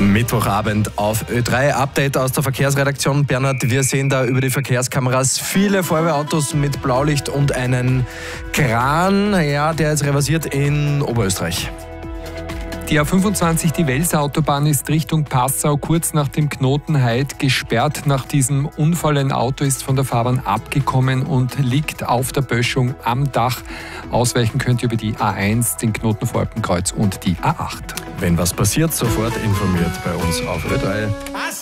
Mittwochabend auf Ö3. Update aus der Verkehrsredaktion. Bernhard, wir sehen da über die Verkehrskameras viele Feuerwehrautos mit Blaulicht und einen Kran, ja, der ist reversiert in Oberösterreich. Die A25, die Welser Autobahn, ist Richtung Passau kurz nach dem Knoten Heid gesperrt. Nach diesem Unfall ein Auto ist von der Fahrbahn abgekommen und liegt auf der Böschung am Dach. Ausweichen könnt ihr über die A1, den Knoten vor Alpenkreuz und die A8. Wenn was passiert, sofort informiert bei uns auf Ö3.